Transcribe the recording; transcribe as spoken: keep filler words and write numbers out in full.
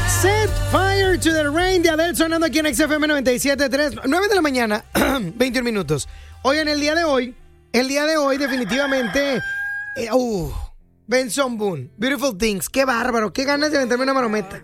Set Fire to the Rain de Adele sonando aquí en X F M noventa y siete punto tres, nueve de la mañana, veintiún minutos. Hoy en el día de hoy, el día de hoy definitivamente, eh, uh, Benson Boone, Beautiful Things, qué bárbaro, qué ganas de aventarme una marometa.